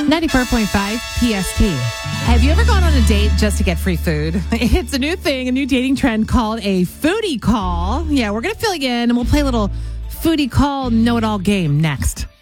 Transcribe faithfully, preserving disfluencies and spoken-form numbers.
ninety-four point five P S T. Have you ever gone on a date just to get free food? It's a new thing, a new dating trend called a foodie call. Yeah, we're going to fill you in and we'll play a little foodie call know-it-all game next.